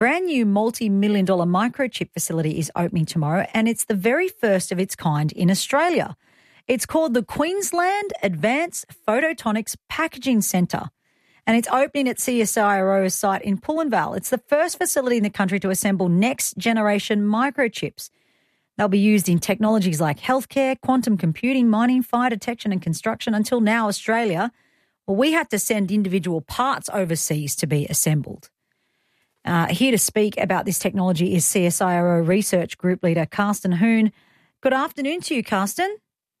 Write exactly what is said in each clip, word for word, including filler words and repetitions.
brand new multi-million dollar microchip facility is opening tomorrow, and it's the very first of its kind in Australia. It's called the Queensland Advanced Photonics Packaging Centre, and it's opening at C S I R O's site in Pullenvale. It's the first facility in the country to assemble next-generation microchips. They'll be used in technologies like healthcare, quantum computing, mining, fire detection and construction. Until now, Australia, well, we had to send individual parts overseas to be assembled. Uh, here to speak about this technology is C S I R O Research Group Leader Karsten Hoon. Good afternoon to you, Karsten.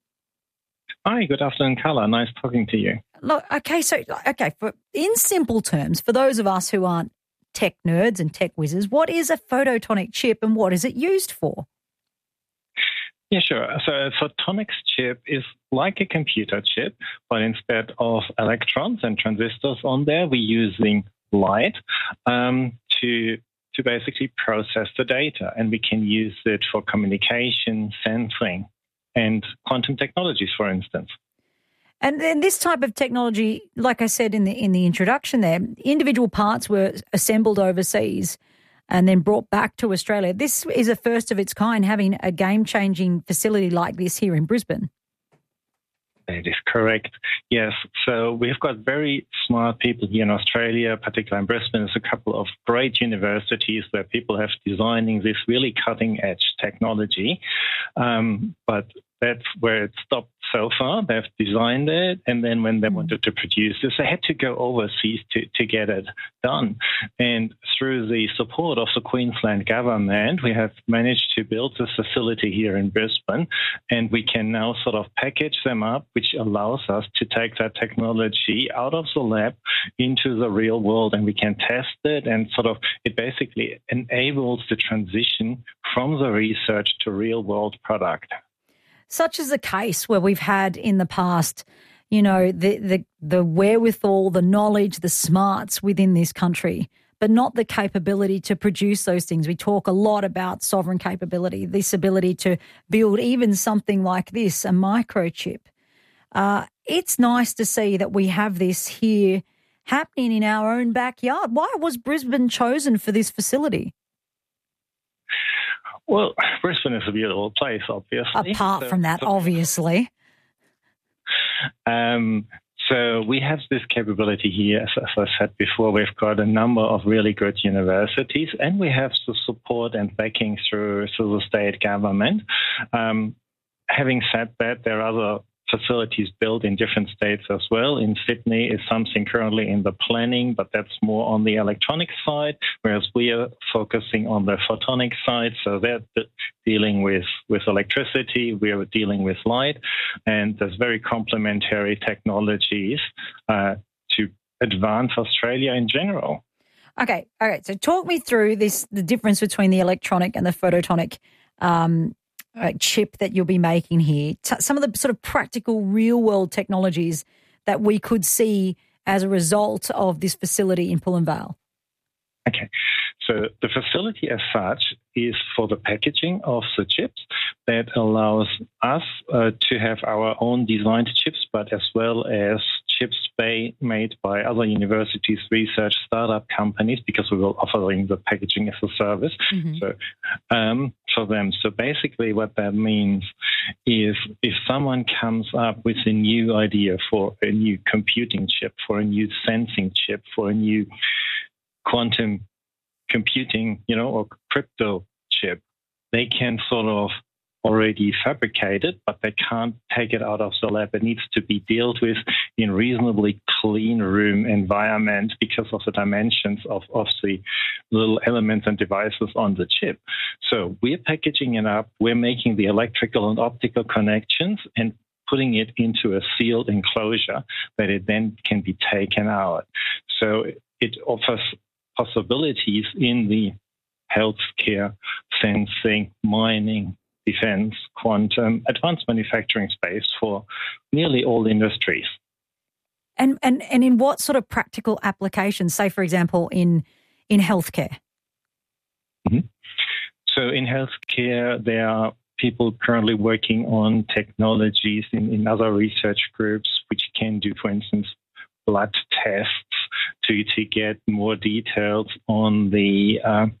Hi, good afternoon, Carla. Nice talking to you. Look, okay, so, okay, for, in simple terms, for those of us who aren't tech nerds and tech whizzes, what is a photonic chip and what is it used for? Yeah, sure. So a photonics chip is like a computer chip, but instead of electrons and transistors on there, we're using light um, to to basically process the data, and we can use it for communication, sensing, and quantum technologies, for instance. And then this type of technology, like I said in the in the introduction there, individual parts were assembled overseas and then brought back to Australia. This is a first of its kind, having a game-changing facility like this here in Brisbane. That is correct. Yes. So we've got very smart people here in Australia, particularly in Brisbane. There's a couple of great universities where people have designing this really cutting-edge technology. Um, but that's where it stopped so far. They've designed it, and then when they mm. wanted to produce this, they had to go overseas to, to get it done. And through the support of the Queensland government, we have managed to build this facility here in Brisbane, and we can now sort of package them up, which allows us to take that technology out of the lab into the real world, and we can test it, and sort of it basically enables the transition from the research to real world product. Such is the case where we've had in the past, you know, the, the the wherewithal, the knowledge, the smarts within this country, but not the capability to produce those things. We talk a lot about sovereign capability, this ability to build even something like this, a microchip. Uh, it's nice to see that we have this here happening in our own backyard. Why was Brisbane chosen for this facility? Well, Brisbane is a beautiful place, obviously. Apart so, from that, so, obviously. Um, so we have this capability here, as, as I said before. We've got a number of really good universities, and we have the support and backing through, through the state government. Um, having said that, there are other facilities built in different states as well. In Sydney is something currently in the planning, but that's more on the electronic side, whereas we are focusing on the photonic side. So they're dealing with, with electricity, we are dealing with light, and there's very complementary technologies uh, to advance Australia in general. Okay, all right. So talk me through this, the difference between the electronic and the photonic um Uh, chip that you'll be making here, T- some of the sort of practical real-world technologies that we could see as a result of this facility in Pullenvale. Okay, so the facility as such is for the packaging of the chips that allows us uh, to have our own designed chips, but as well as chips made by other universities, research, startup companies, because we will offering the packaging as a service mm-hmm. so, um, for them. So basically what that means is if someone comes up with a new idea for a new computing chip, for a new sensing chip, for a new quantum computing, you know, or crypto chip, they can sort of already fabricate it, but they can't take it out of the lab. It needs to be dealt with in reasonably clean room environment because of the dimensions of, of the little elements and devices on the chip. So we're packaging it up, we're making the electrical and optical connections and putting it into a sealed enclosure that it then can be taken out. So it offers possibilities in the healthcare, sensing, mining, defense, quantum, advanced manufacturing space for nearly all industries. And and and in what sort of practical applications, say, for example, in in healthcare? Mm-hmm. So in healthcare, there are people currently working on technologies in, in other research groups which can do, for instance, blood tests to, to get more details on the uh,